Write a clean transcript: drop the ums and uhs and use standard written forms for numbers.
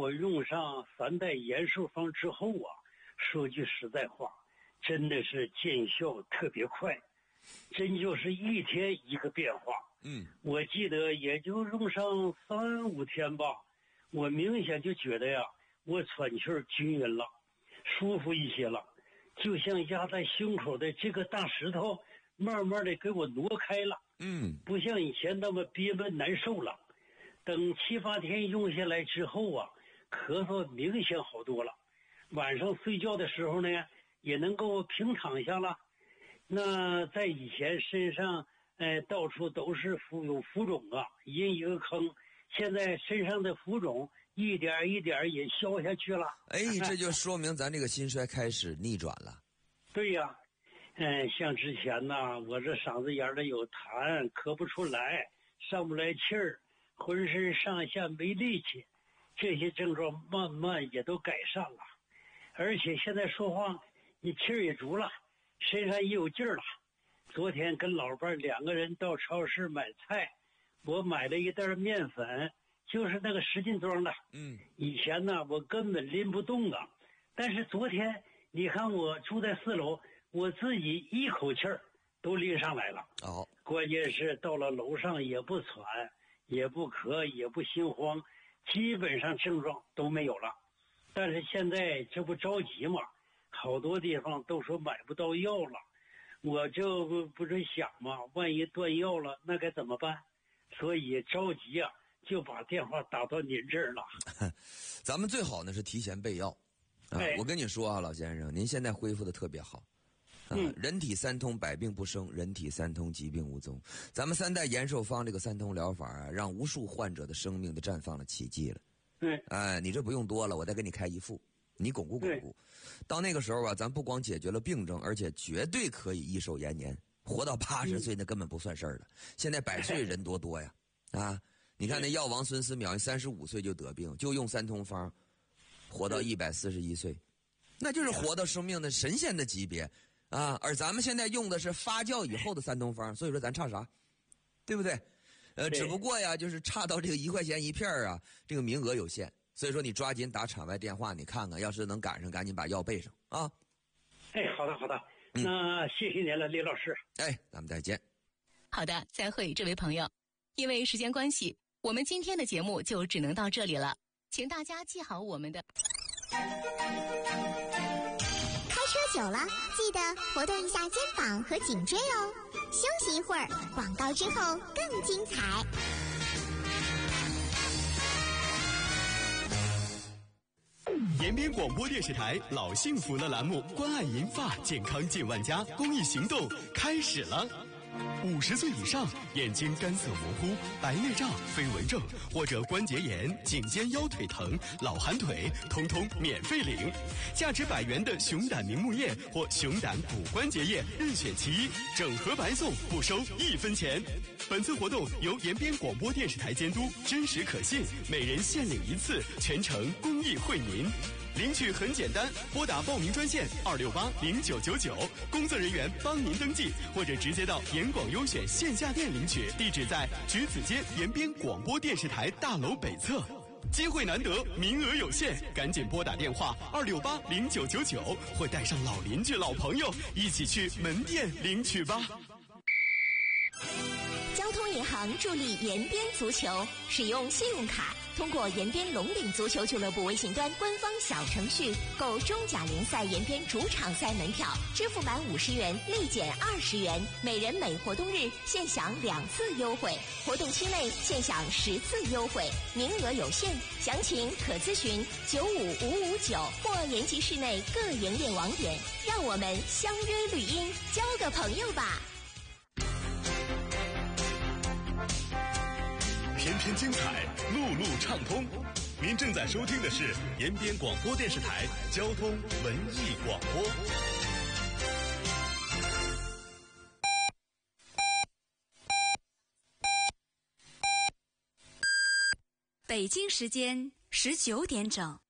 我用上3代延寿方之后啊，说句实在话，真的是见效特别快，真就是一天一个变化。我记得也就用上3、5天吧，我明显就觉得呀，我喘气儿均匀了，舒服一些了，就像压在胸口的这个大石头，慢慢的给我挪开了。不像以前那么憋闷难受了。等7、8天用下来之后啊，咳嗽明显好多了。晚上睡觉的时候呢，也能够平躺下了。那在以前身上，到处都是有浮肿啊，一个坑。现在身上的浮肿一点一点也消下去了。 这就说明咱这个心衰开始逆转了。 对呀，像之前呢，我这嗓子眼里有痰，咳不出来，上不来气儿。浑身上下没力气，这些症状慢慢也都改善了，而且现在说话你气儿也足了，身上也有劲儿了。昨天跟老伴2个人到超市买菜，我买了一袋面粉，就是那个10斤装的。以前呢我根本拎不动啊，但是昨天你看我住在4楼，我自己一口气儿都拎上来了。关键是到了楼上也不喘，也不咳，也不心慌，基本上症状都没有了。但是现在这不着急嘛，好多地方都说买不到药了，我就不是想嘛，万一断药了那该怎么办？所以着急啊，就把电话打到您这儿了。 咱们最好呢是提前备药我跟你说啊，老先生，您现在恢复的特别好。人体3通，百病不生；人体3通，疾病无踪。咱们3代延寿方这个3通疗法啊，让无数患者的生命都绽放了奇迹了。你这不用多了，我再给你开1副，你巩固巩固。到那个时候啊，咱不光解决了病症，而且绝对可以益寿延年，活到80岁那根本不算事儿了。现在100岁人多呀，你看那药王孙思邈35岁就得病，就用3通方，活到141岁，那就是活到生命的神仙的级别。而咱们现在用的是发酵以后的3通方，所以说咱差啥，对不对？只不过呀，就是差到这个1块钱1片啊，这个名额有限，所以说你抓紧打场外电话，你看看，要是能赶上，赶紧把药备上啊。 好的好的，那谢谢您了，李老师。 咱们再见。 好的，再会，这位朋友。因为时间关系，我们今天的节目就只能到这里了，请大家记好我们的。 喝酒了，记得活动一下肩膀和颈椎哦。休息一会儿，广告之后更精彩。 延边广播电视台老幸福的栏目，关爱银发，健康近万家公益行动开始了。50岁以上，眼睛干涩模糊、白内障、飞蚊症或者关节炎、颈肩腰腿疼、老寒腿，通通免费领。价值100元的熊胆明目液或熊胆骨关节液，任选其一，整盒白送，不收1分钱。本次活动由延边广播电视台监督，真实可信，每人限领1次，全程公益惠民。领取很简单，拨打报名专线2680999，工作人员帮您登记，或者直接到延广优选线下店领取，地址在橘子街延边广播电视台大楼北侧。机会难得，名额有限，赶紧拨打电话2680999，或带上老邻居、老朋友一起去门店领取吧。 交通银行助力延边足球，使用信用卡通过延边龙岭足球俱乐部微信端官方小程序购中甲联赛延边主场赛门票，支付满50元立减20元，每人每活动日限享2次优惠，活动期内限享10次优惠，名额有限，详情可咨询95559或延吉市内各营业网点。让我们相约绿荫，交个朋友吧。 天天精彩，路路畅通。您正在收听的是延边广播电视台交通文艺广播。 北京时间19点整。